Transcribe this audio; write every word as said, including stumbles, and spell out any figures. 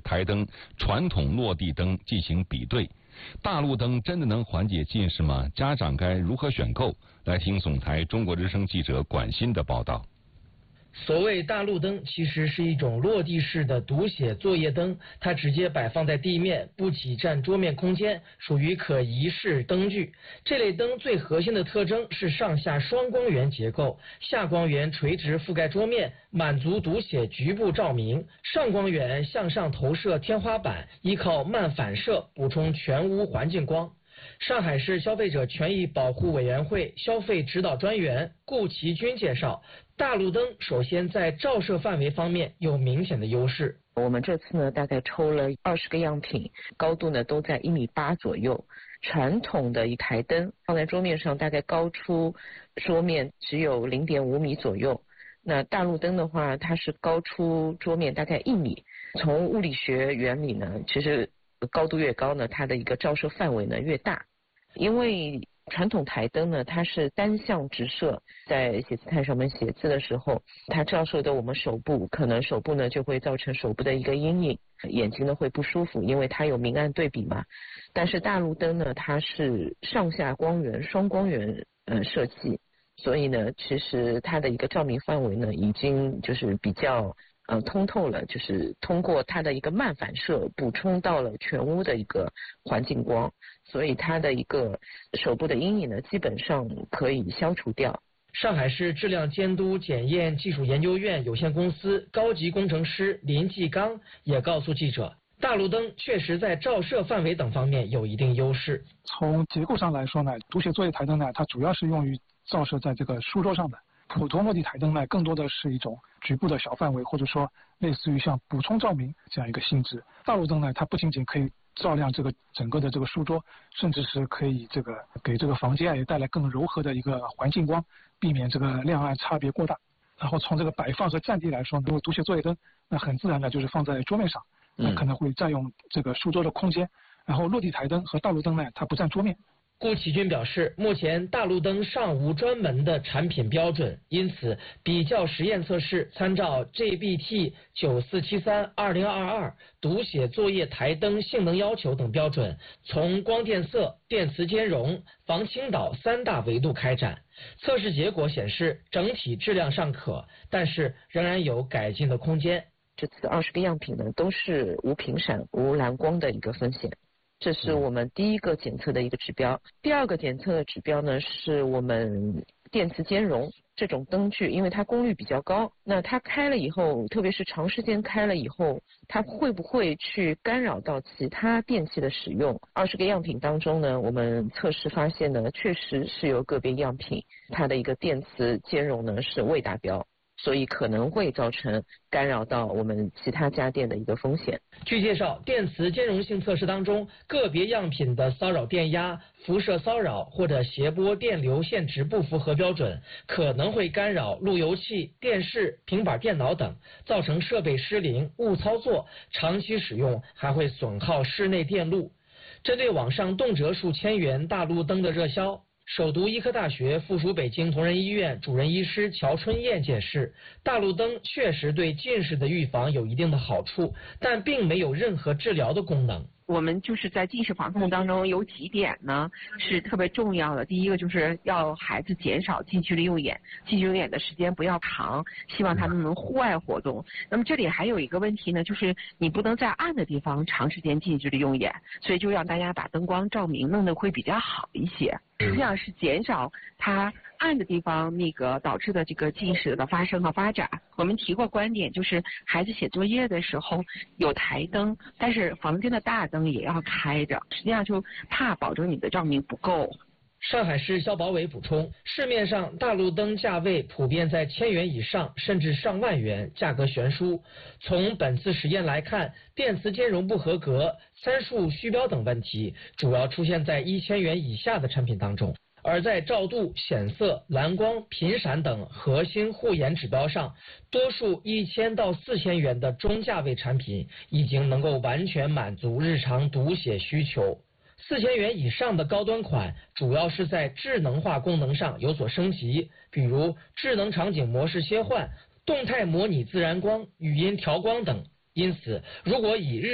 台灯、传统落地灯进行比对。大路灯真的能缓解近视吗？家长该如何选购？来听总台中国之声记者管欣的报道。 所谓大路灯，其实是一种落地式的读写作业灯，它直接摆放在地面，不挤占桌面空间，属于可移式灯具。这类灯最核心的特征是上下双光源结构，下光源垂直覆盖桌面，满足读写局部照明；上光源向上投射天花板，依靠慢反射补充全屋环境光。上海市消费者权益保护委员会消费指导专员顾其军介绍，大路灯首先在照射范围方面有明显的优势。 我们这次呢，大概抽了二十个样品，高度呢都在一米八左右。传统的一台灯放在桌面上，大概高出桌面只有零点五米左右。那大路灯的话，它是高出桌面大概一米。从物理学原理呢，其实高度越高呢，它的一个照射范围呢越大。因为传统台灯呢，它是单向直射，在写字台上面写字的时候，它照射的我们手部，可能手部呢就会造成手部的一个阴影，眼睛呢会不舒服，因为它有明暗对比嘛。但是大路灯呢，它是上下光源双光源呃设计，所以呢，其实它的一个照明范围呢，已经就是比较呃通透了，就是通过它的一个慢反射补充到了全屋的一个环境光，所以它的一个手部的阴影呢，基本上可以消除掉。 上海市质量监督检验技术研究院有限公司高级工程师林继刚也告诉记者，大路灯确实在照射范围等方面有一定优势。 从结构上来说呢，读写作业台灯呢，它主要是用于照射在这个书桌上的。普通落地台灯呢，更多的是一种局部的小范围，或者说类似于像补充照明这样一个性质。大路灯呢，它不仅仅可以照亮这个整个的这个书桌，甚至是可以这个给这个房间也带来更柔和的一个环境光，避免这个亮暗差别过大。然后从这个摆放和占地来说，如果读写作业灯，那很自然的就是放在桌面上，那可能会占用这个书桌的空间。然后落地台灯和大路灯呢，它不占桌面。 顾其军表示，目前大路灯尚无专门的产品标准，因此比较实验测试参照 G B T 九四七三二零二二读写作业台灯性能要求等标准，从光电色、电磁兼容、防倾倒三大维度开展。测试结果显示，整体质量尚可，但是仍然有改进的空间。 这次二十个样品呢，都是无频闪、无蓝光的一个风险。这是我们第一个检测的一个指标。第二个检测的指标呢，是我们电磁兼容这种灯具，因为它功率比较高，那它开了以后，特别是长时间开了以后，它会不会去干扰到其他电器的使用？二十个样品当中呢，我们测试发现呢，确实是有个别样品它的一个电磁兼容呢是未达标，所以可能会造成干扰到我们其他家电的一个风险。 据介绍，电磁兼容性测试当中，个别样品的骚扰电压、辐射骚扰或者谐波电流线值不符合标准，可能会干扰路由器、电视、平板电脑等，造成设备失灵、误操作，长期使用还会损耗室内电路。针对网上动辄数千元大路灯的热销，首都医科大学附属北京同仁医院主任医师乔春燕解释，大路灯确实对近视的预防有一定的好处，但并没有任何治疗的功能。 我们就是在近视防控当中有几点呢是特别重要的。第一个就是要孩子减少近距离用眼，近距离用眼的时间不要长，希望他们能户外活动。那么这里还有一个问题呢，就是你不能在暗的地方长时间近距离用眼，所以就让大家把灯光照明弄得会比较好一些，实际上是减少它暗的地方那个导致的这个近视的发生和发展。我们提过观点，就是孩子写作业的时候有台灯，但是房间的大灯也要开着，实际上就怕保证你的照明不够。 上海市消保委补充，市面上大路灯价位普遍在千元以上，甚至上万元，价格悬殊。从本次实验来看，电磁兼容不合格、参数虚标等问题，主要出现在一千元以下的产品当中。而在照度、显色、蓝光、频闪等核心护眼指标上，多数一千到四千元的中价位产品已经能够完全满足日常读写需求。四千元以上的高端款，主要是在智能化功能上有所升级，比如智能场景模式切换、动态模拟自然光、语音调光等。因此，如果以日